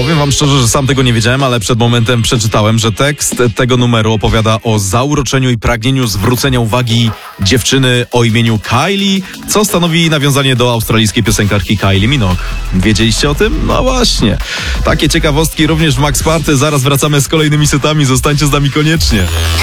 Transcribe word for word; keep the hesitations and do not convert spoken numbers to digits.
Powiem wam szczerze, że sam tego nie wiedziałem, ale przed momentem przeczytałem, że tekst tego numeru opowiada o zauroczeniu i pragnieniu zwrócenia uwagi dziewczyny o imieniu Kylie, co stanowi nawiązanie do australijskiej piosenkarki Kylie Minogue. Wiedzieliście o tym? No właśnie. Takie ciekawostki również w Max Party. Zaraz wracamy z kolejnymi setami. Zostańcie z nami koniecznie.